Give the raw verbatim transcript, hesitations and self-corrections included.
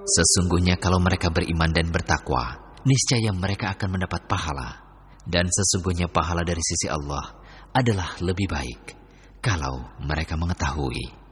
Sesungguhnya kalau mereka beriman dan bertakwa, niscaya mereka akan mendapat pahala. Dan sesungguhnya pahala dari sisi Allah adalah lebih baik kalau mereka mengetahui.